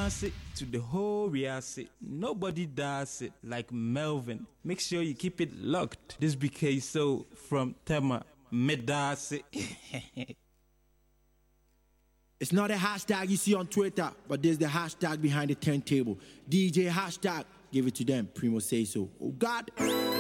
Kumasi to the whole Riasi. Nobody does it like Melvin. Make sure you keep it locked. This BK So from Tema Medasi. It's not a hashtag you see on Twitter, but there's the hashtag behind the turntable. DJ hashtag, give it to them. Primo say so. Oh God.